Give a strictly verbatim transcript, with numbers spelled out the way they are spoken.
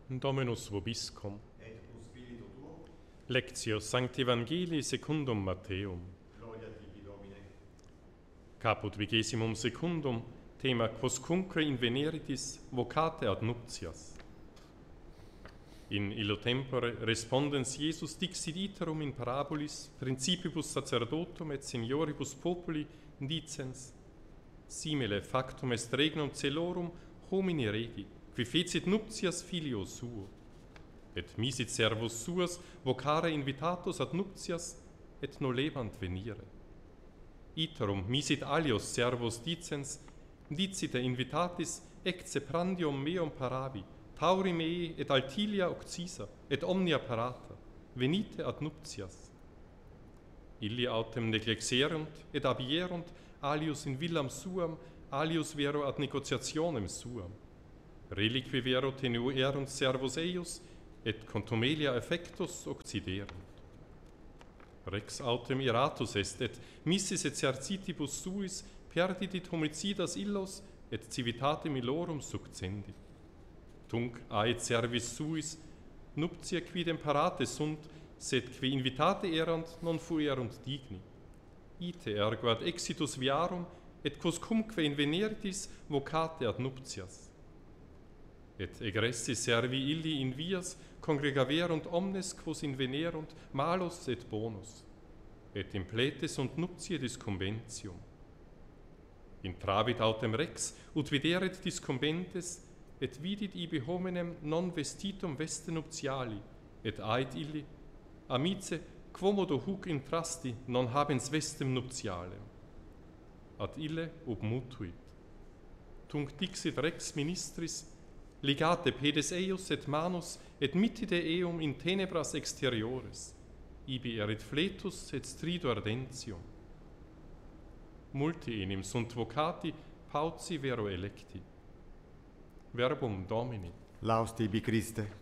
Dominus vobiscum. Et cum spiritu tuo, Lectio Sancti Evangelii secundum Matteum. gloria tibi Domine. Caput vigesimum secundum, thema quoscunque inveneritis vocate ad nuptias. In illo tempore respondens Iesus dixit iterum in parabolis principibus sacerdotum et senioribus populi dicens: simile factum est regnum celorum homini regi, qui fecit nuptias filio suo. Et misit servus suos vocare invitatus ad nuptias, et nolebant venire. Iterum misit alios servos dicens: dicite invitatis ecce prandium meum paravi, tauri mei et altilia occisa, et omnia parata, venite ad nuptias. Illi autem neglexerunt et abierunt alius in villam suam, alius vero ad negotiationem suam. Reliqui vero tenuerunt servos eius, et contumelia effectus occiderunt. Rex autem iratus est, et missis exercitibus suis perdidit homicidas illos, et civitatem illorum succendit. Tunc aet servis suis, nuptia quidem parate sunt, sed qui invitate erant non fuerunt digni. Ite ergo ad exitus viarum, et quoscumque inveneritis vocate ad nuptias. Et egressi servi illi in vias congregaverunt omnes quos invenerunt malus et bonus, et implete sunt nuptiae disconventium. Intravit autem rex, ut videret discombentes, et vidit ibi hominem non vestitum veste nuptiali, et ait illi: amice, quomodo huc intrasti non habens vestem nuptialem. Ad ille obmutuit. Tunc dixit rex ministris: ligate pedes eius et manus, et mittide eum in tenebras exteriores, ibi erit fletus et strido ardentium. Multi enim sunt vocati, pauci vero electi. Verbum Domini. Laus tibi Christe.